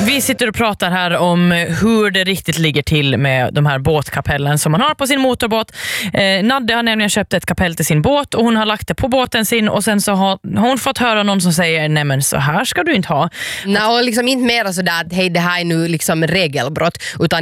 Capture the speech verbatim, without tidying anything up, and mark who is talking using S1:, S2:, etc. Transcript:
S1: Vi sitter och pratar här om hur det riktigt ligger till med de här båtkapellen som man har på sin motorbåt. Eh, Nadde har nämligen köpt ett kapell till sin båt och hon har lagt det på båten sin och sen så har hon fått höra någon som säger nej men så här ska du inte ha.
S2: Nej, och liksom inte mer sådär att hej det här är nu liksom regelbrott utan